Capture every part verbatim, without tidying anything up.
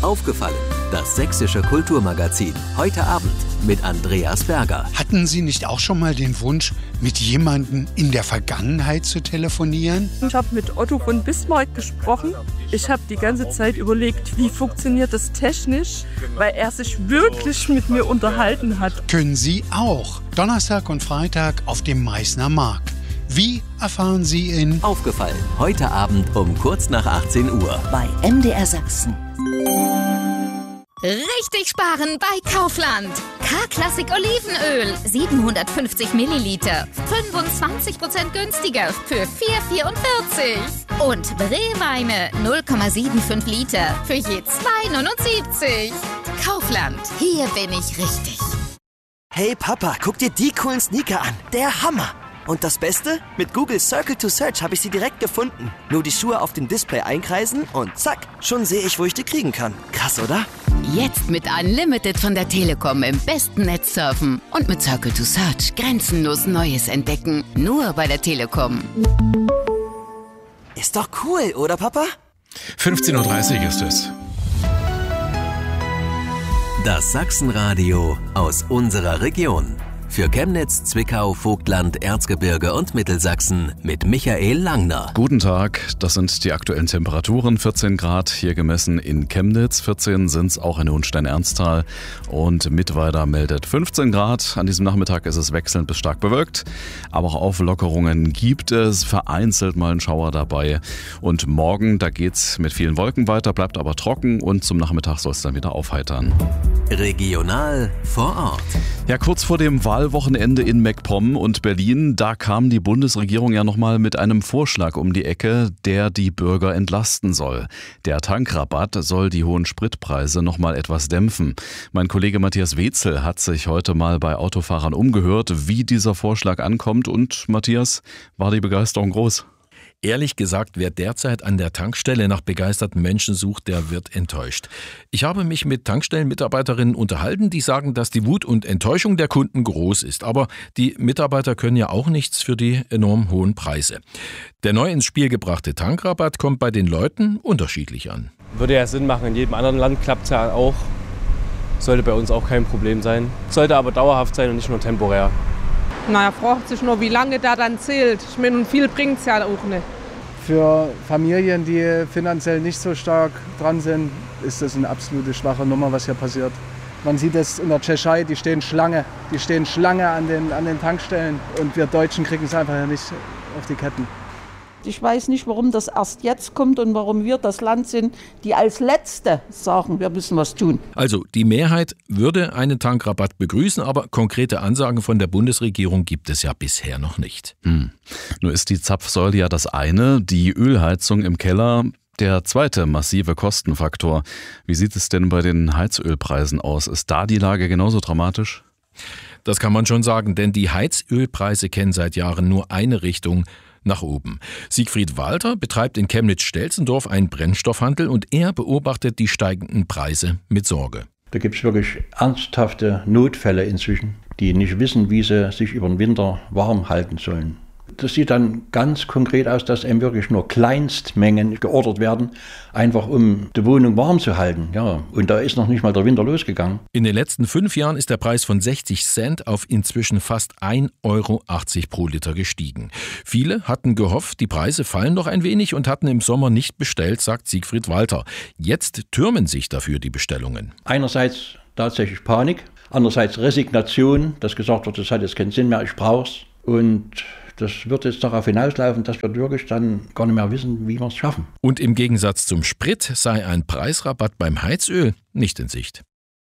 Aufgefallen, das sächsische Kulturmagazin. Heute Abend mit Andreas Berger. Hatten Sie nicht auch schon mal den Wunsch, mit jemandem in der Vergangenheit zu telefonieren? Ich habe mit Otto von Bismarck gesprochen. Ich habe die ganze Zeit überlegt, wie funktioniert das technisch, weil er sich wirklich mit mir unterhalten hat. Können Sie auch. Donnerstag und Freitag auf dem Meißner Markt. Wie erfahren Sie in Aufgefallen, heute Abend um kurz nach achtzehn Uhr. Bei M D R Sachsen. Richtig sparen bei Kaufland. K-Klassik Olivenöl, siebenhundertfünfzig Milliliter, fünfundzwanzig Prozent günstiger für vier Euro vierundvierzig. Und Brewweine null Komma fünfundsiebzig Liter für je zwei Euro neunundsiebzig. Kaufland, hier bin ich richtig. Hey Papa, guck dir die coolen Sneaker an. Der Hammer. Und das Beste? Mit Google Circle to Search habe ich sie direkt gefunden. Nur die Schuhe auf dem Display einkreisen und zack, schon sehe ich, wo ich die kriegen kann. Krass, oder? Jetzt mit Unlimited von der Telekom im besten Netz surfen und mit Circle to Search grenzenlos Neues entdecken. Nur bei der Telekom. Ist doch cool, oder Papa? fünfzehn Uhr dreißig ist es. Das Sachsenradio aus unserer Region. Für Chemnitz, Zwickau, Vogtland, Erzgebirge und Mittelsachsen mit Michael Langner. Guten Tag, das sind die aktuellen Temperaturen. vierzehn Grad hier gemessen in Chemnitz, vierzehn sind es auch in Hohenstein-Ernsthal und Mittweida meldet fünfzehn Grad. An diesem Nachmittag ist es wechselnd bis stark bewölkt, aber auch Auflockerungen gibt es, vereinzelt mal ein Schauer dabei. Und morgen, da geht's mit vielen Wolken weiter, bleibt aber trocken und zum Nachmittag soll es dann wieder aufheitern. Regional vor Ort. Ja, kurz vor dem Wahlwochenende in MacPom und Berlin, da kam die Bundesregierung ja nochmal mit einem Vorschlag um die Ecke, der die Bürger entlasten soll. Der Tankrabatt soll die hohen Spritpreise nochmal etwas dämpfen. Mein Kollege Matthias Wetzel hat sich heute mal bei Autofahrern umgehört, wie dieser Vorschlag ankommt. Und Matthias, war die Begeisterung groß? Ehrlich gesagt, wer derzeit an der Tankstelle nach begeisterten Menschen sucht, der wird enttäuscht. Ich habe mich mit Tankstellenmitarbeiterinnen unterhalten, die sagen, dass die Wut und Enttäuschung der Kunden groß ist. Aber die Mitarbeiter können ja auch nichts für die enorm hohen Preise. Der neu ins Spiel gebrachte Tankrabatt kommt bei den Leuten unterschiedlich an. Würde ja Sinn machen, in jedem anderen Land klappt es ja auch. Sollte bei uns auch kein Problem sein. Sollte aber dauerhaft sein und nicht nur temporär. Na, er fragt sich nur, wie lange der dann zählt. Ich meine, und viel bringt es ja auch nicht. Für Familien, die finanziell nicht so stark dran sind, ist das eine absolute schwache Nummer, was hier passiert. Man sieht es in der Tschechei, die stehen Schlange. Die stehen Schlange an den, an den Tankstellen. Und wir Deutschen kriegen es einfach nicht auf die Ketten. Ich weiß nicht, warum das erst jetzt kommt und warum wir das Land sind, die als Letzte sagen, wir müssen was tun. Also die Mehrheit würde einen Tankrabatt begrüßen, aber konkrete Ansagen von der Bundesregierung gibt es ja bisher noch nicht. Hm. Nur ist die Zapfsäule ja das eine, die Ölheizung im Keller der zweite massive Kostenfaktor. Wie sieht es denn bei den Heizölpreisen aus? Ist da die Lage genauso dramatisch? Das kann man schon sagen, denn die Heizölpreise kennen seit Jahren nur eine Richtung: nach oben. Siegfried Walter betreibt in Chemnitz-Stelzendorf einen Brennstoffhandel und er beobachtet die steigenden Preise mit Sorge. Da gibt es wirklich ernsthafte Notfälle inzwischen, die nicht wissen, wie sie sich über den Winter warm halten sollen. Das sieht dann ganz konkret aus, dass eben wirklich nur Kleinstmengen geordert werden, einfach um die Wohnung warm zu halten. Ja, und da ist noch nicht mal der Winter losgegangen. In den letzten fünf Jahren ist der Preis von sechzig Cent auf inzwischen fast ein Euro achtzig pro Liter gestiegen. Viele hatten gehofft, die Preise fallen noch ein wenig und hatten im Sommer nicht bestellt, sagt Siegfried Walter. Jetzt türmen sich dafür die Bestellungen. Einerseits tatsächlich Panik, andererseits Resignation, dass gesagt wird, das hat jetzt keinen Sinn mehr, ich brauch's. Und das wird jetzt darauf hinauslaufen, dass wir wirklich dann gar nicht mehr wissen, wie wir es schaffen. Und im Gegensatz zum Sprit sei ein Preisrabatt beim Heizöl nicht in Sicht.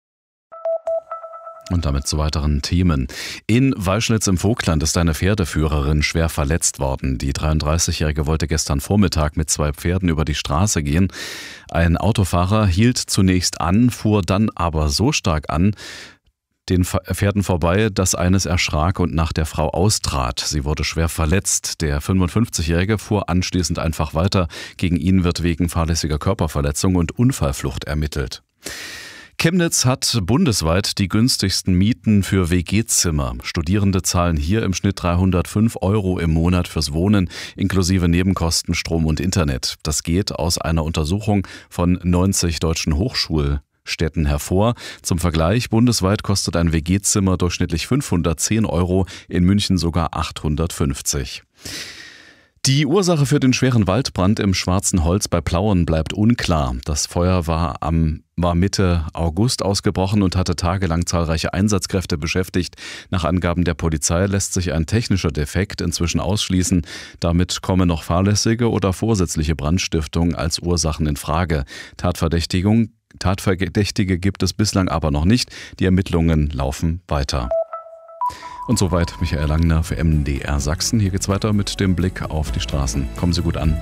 Und damit zu weiteren Themen. In Weischnitz im Vogtland ist eine Pferdeführerin schwer verletzt worden. Die dreiunddreißigjährige wollte gestern Vormittag mit zwei Pferden über die Straße gehen. Ein Autofahrer hielt zunächst an, fuhr dann aber so stark an, den Pferden vorbei, dass eines erschrak und nach der Frau austrat. Sie wurde schwer verletzt. Der fünfundfünfzigjährige fuhr anschließend einfach weiter. Gegen ihn wird wegen fahrlässiger Körperverletzung und Unfallflucht ermittelt. Chemnitz hat bundesweit die günstigsten Mieten für W G-Zimmer. Studierende zahlen hier im Schnitt dreihundertfünf Euro im Monat fürs Wohnen, inklusive Nebenkosten, Strom und Internet. Das geht aus einer Untersuchung von neunzig deutschen Hochschulstädten hervor. Zum Vergleich, bundesweit kostet ein W G-Zimmer durchschnittlich fünfhundertzehn Euro, in München sogar achthundertfünfzig. Die Ursache für den schweren Waldbrand im Schwarzen Holz bei Plauen bleibt unklar. Das Feuer war, am, war Mitte August ausgebrochen und hatte tagelang zahlreiche Einsatzkräfte beschäftigt. Nach Angaben der Polizei lässt sich ein technischer Defekt inzwischen ausschließen. Damit komme noch fahrlässige oder vorsätzliche Brandstiftung als Ursachen in Frage. Tatverdächtigung, Tatverdächtige gibt es bislang aber noch nicht. Die Ermittlungen laufen weiter. Und soweit Michael Langner für M D R Sachsen. Hier geht's weiter mit dem Blick auf die Straßen. Kommen Sie gut an.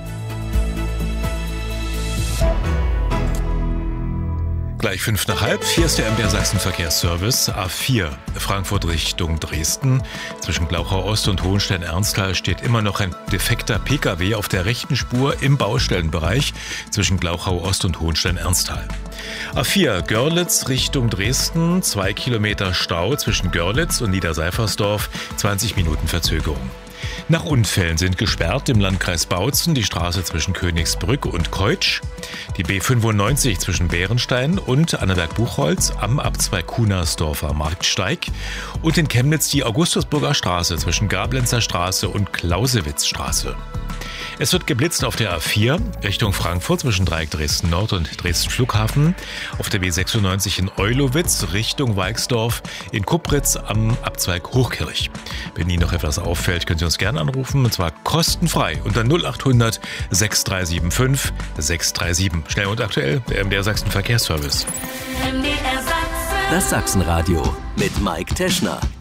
Gleich fünf nach halb. Hier ist der M D R Sachsen Verkehrsservice. A vier, Frankfurt Richtung Dresden. Zwischen Glauchau Ost und Hohenstein-Ernsthal steht immer noch ein defekter P K W auf der rechten Spur im Baustellenbereich zwischen Glauchau Ost und Hohenstein-Ernsthal. A vier, Görlitz Richtung Dresden. Zwei Kilometer Stau zwischen Görlitz und Niederseifersdorf. zwanzig Minuten Verzögerung. Nach Unfällen sind gesperrt im Landkreis Bautzen die Straße zwischen Königsbrück und Keutsch, die B fünfundneunzig zwischen Bärenstein und Annaberg-Buchholz am Abzweig Kunersdorfer Marktsteig und in Chemnitz die Augustusburger Straße zwischen Gablenzer Straße und Clausewitzstraße. Es wird geblitzt auf der A vier Richtung Frankfurt zwischen Dreieck Dresden Nord und Dresden Flughafen, auf der B sechsundneunzig in Eulowitz Richtung Weixdorf, in Kupritz am Abzweig Hochkirch. Wenn Ihnen noch etwas auffällt, können Sie uns gerne anrufen, und zwar kostenfrei unter null achthundert sechs drei sieben fünf sechs drei sieben. Schnell und aktuell, der M D R Sachsen Verkehrsservice. Das Sachsenradio mit Mike Teschner.